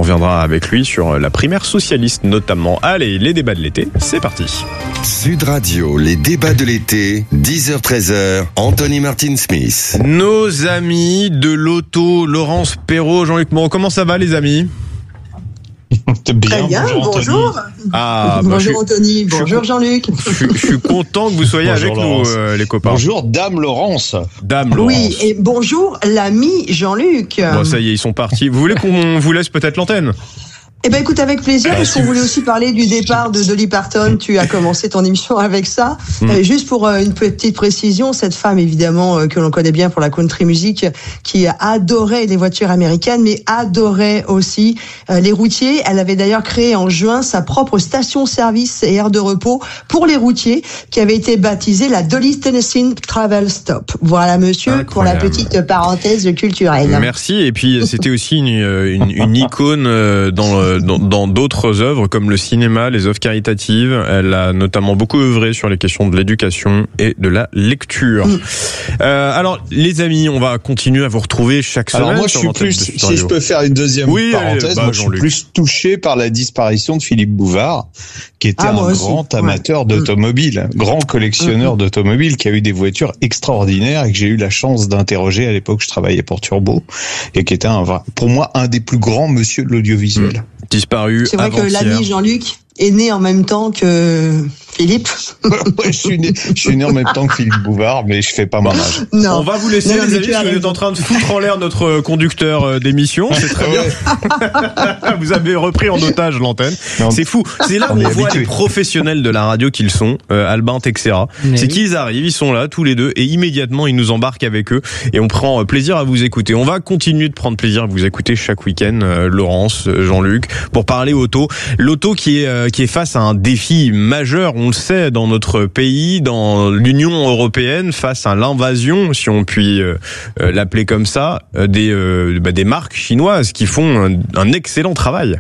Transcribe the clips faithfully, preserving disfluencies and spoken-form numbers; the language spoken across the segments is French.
On reviendra avec lui sur la primaire socialiste notamment. Allez, les débats de l'été, c'est parti. Sud Radio, les débats de l'été, dix heures treize heures, Anthony Martin-Smith. Nos amis de l'auto, Laurence Perrault, Jean-Luc Moreau, comment ça va les amis ? Bien, Très bien, bonjour. bonjour. Ah, bah, bonjour je suis, Anthony, bonjour je, Jean-Luc. Je, je suis content que vous soyez bonjour avec Laurence. nous, euh, les copains. Bonjour, Dame Laurence. Dame Laurence. Oui, et bonjour l'ami Jean-Luc. Bon, ça y est, ils sont partis. Vous voulez qu'on vous laisse peut-être l'antenne ? Eh ben écoute, avec plaisir, Ah, parce si qu'on vous- voulait aussi parler du départ de Dolly Parton. Tu as commencé ton émission avec ça. Mm. Euh, juste pour euh, une petite précision, cette femme évidemment euh, que l'on connaît bien pour la country music, qui adorait les voitures américaines, mais adorait aussi euh, les routiers. Elle avait d'ailleurs créé en juin sa propre station-service et aire de repos pour les routiers, qui avait été baptisée la Dolly Tennessee Travel Stop. Voilà monsieur, Incroyable. pour la petite parenthèse culturelle. Merci. Et puis c'était aussi une, une, une icône euh, dans le- dans dans d'autres œuvres comme le cinéma, les œuvres caritatives. Elle a notamment beaucoup œuvré sur les questions de l'éducation et de la lecture. Mm. Euh, alors les amis, on va continuer à vous retrouver chaque semaine. Alors moi, je sur suis l'antenne plus, de Sud si Radio. je peux faire une deuxième Oui, parenthèse, bah, moi, je suis Jean-Luc. plus touché par la disparition de Philippe Bouvard, qui était Ah, un moi aussi. grand Ouais. amateur d'automobile, grand collectionneur Mm-hmm. d'automobiles, qui a eu des voitures extraordinaires et que j'ai eu la chance d'interroger à l'époque. Je travaillais pour Turbo et qui était un, vrai- pour moi, un des plus grands monsieur de l'audiovisuel. Disparu C'est vrai que avant-hier. l'ami Jean-Luc est né en même temps que Philippe. Ouais, je suis né, je suis né en même temps que Philippe Bouvard, mais je fais pas mon âge. Non. On va vous laisser, Non, non, les mais amis, tu as parce que vous êtes raison. en train de foutre en l'air notre conducteur euh, d'émission. C'est très bien. Vous avez repris en otage l'antenne. Non. C'est fou. C'est là On où est on voit habitué. les professionnels de la radio qu'ils sont, euh, Albin Texera. Mais C'est oui. qu'ils arrivent, ils sont là tous les deux et immédiatement ils nous embarquent avec eux et on prend euh, plaisir à vous écouter. On va continuer de prendre plaisir à vous écouter chaque week-end, euh, Laurence, euh, Jean-Luc, pour parler auto. L'auto qui est euh, qui est face à un défi majeur, on le sait, dans notre pays, dans l'Union européenne, face à l'invasion, si on peut euh, euh, l'appeler comme ça, euh, des euh, bah, des marques chinoises qui font un, un excellent travail.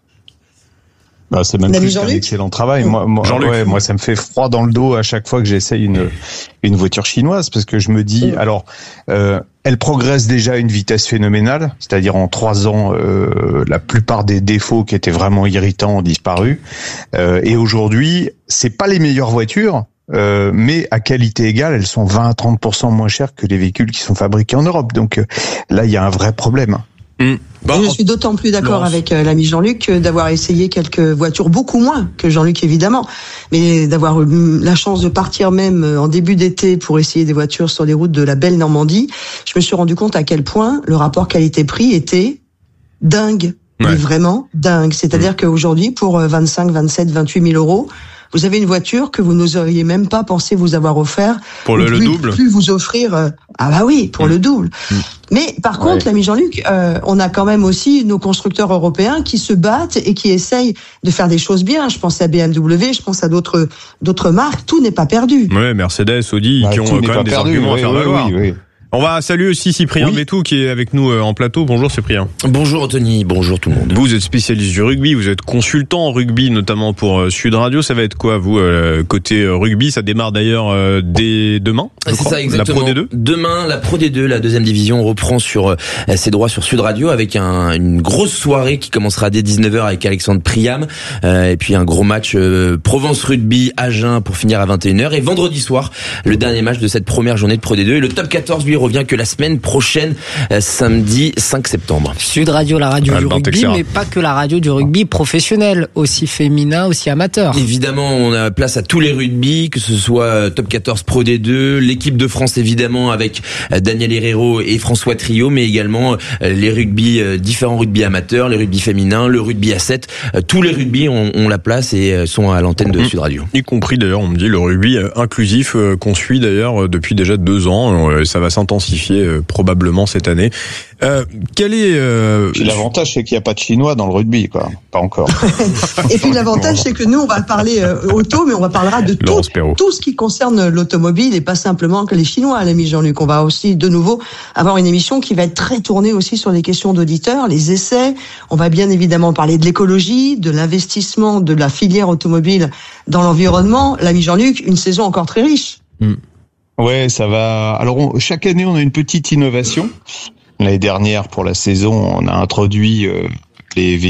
Bah, c'est même L'ami plus qu'un Jean-Luc excellent travail. Moi, moi, Jean-Luc. ouais, moi, ça me fait froid dans le dos à chaque fois que j'essaye une une voiture chinoise parce que je me dis, alors, euh, elle progresse déjà à une vitesse phénoménale, c'est-à-dire en trois ans, euh, la plupart des défauts qui étaient vraiment irritants ont disparu. Euh, et aujourd'hui, c'est pas les meilleures voitures. Euh, mais à qualité égale, elles sont vingt à trente pour cent moins chères que les véhicules qui sont fabriqués en Europe. Donc euh, là, il y a un vrai problème. Mmh. Bah, Et je suis d'autant plus d'accord Laurence. avec euh, l'ami Jean-Luc euh, d'avoir essayé quelques voitures, beaucoup moins que Jean-Luc évidemment, mais d'avoir eu la chance de partir même euh, en début d'été pour essayer des voitures sur les routes de la belle Normandie. Je me suis rendu compte à quel point le rapport qualité-prix était dingue, Ouais. mais vraiment dingue. C'est-à-dire qu'aujourd'hui, pour euh, vingt-cinq, vingt-sept, vingt-huit mille euros, vous avez une voiture que vous n'oseriez même pas penser vous avoir offert. pour le, Ou le plus, double. plus vous offrir. euh, ah bah oui, pour Mm. le double. Mm. Mais par contre, Ouais. l'ami Jean-Luc, euh, on a quand même aussi nos constructeurs européens qui se battent et qui essayent de faire des choses bien. Je pense à B M W, je pense à d'autres d'autres marques. Tout n'est pas perdu. Ouais, Mercedes, Audi, Bah, qui ont tout euh, n'est quand pas même des perdu. arguments Oui, à faire oui, valoir. oui, oui. On va saluer aussi Cyprien Oui. Bétou qui est avec nous euh, en plateau. Bonjour Cyprien. Bonjour Anthony, bonjour tout le monde. Vous êtes spécialiste du rugby, vous êtes consultant en rugby, notamment pour euh, Sud Radio. Ça va être quoi, vous, euh, côté euh, rugby? Ça démarre d'ailleurs euh, dès demain, je C'est crois, ça exactement. la Pro D deux. Demain, la Pro D deux, la deuxième division, reprend sur euh, ses droits sur Sud Radio avec un, une grosse soirée qui commencera dès dix-neuf heures avec Alexandre Priam euh, et puis un gros match euh, Provence Rugby Agen pour finir à vingt et une heures. Et vendredi soir, le dernier match de cette première journée de Pro D deux. Et le top quatorze lui revient que la semaine prochaine, euh, samedi cinq septembre. Sud Radio, la radio Albin du rugby, Texera. mais pas que la radio du rugby professionnel, aussi féminin, aussi amateur. Évidemment, on a place à tous les rugby, que ce soit Top quatorze Pro D deux, l'équipe de France évidemment avec euh, Daniel Herrero et François Trio, mais également euh, les rugby, euh, différents rugby amateurs, les rugby féminins, le rugby à sept. Euh, tous les rugby ont, ont la place et euh, sont à l'antenne de Mmh. Sud Radio. Y compris d'ailleurs, on me dit, le rugby euh, inclusif euh, qu'on suit d'ailleurs euh, depuis déjà deux ans. Euh, ça va s'intensifier euh, probablement cette année. Euh, quel est... Euh, Puis l'avantage, c'est qu'il n'y a pas de Chinois dans le rugby, quoi. Pas encore. Et puis l'avantage, c'est que nous, on va parler euh, auto, mais on va parlera de tout, Laurence Perrault. tout ce qui concerne l'automobile et pas simplement que les Chinois, l'ami Jean-Luc. On va aussi de nouveau avoir une émission qui va être très tournée aussi sur les questions d'auditeurs, les essais. On va bien évidemment parler de l'écologie, de l'investissement de la filière automobile dans l'environnement. L'ami Jean-Luc, une saison encore très riche. Ouais, ça va. Alors, on- chaque année, on a une petite innovation. L'année dernière, pour la saison, on a introduit euh, les